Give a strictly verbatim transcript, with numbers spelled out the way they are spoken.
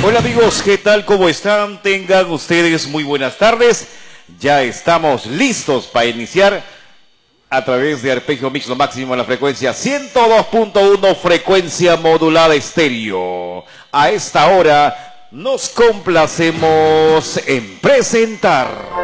Hola amigos, ¿qué tal? ¿Cómo están? Tengan ustedes muy buenas tardes. Ya estamos listos para iniciar a través de Arpegio Mix lo máximo en la frecuencia ciento dos punto uno, frecuencia modulada estéreo. A esta hora nos complacemos en presentar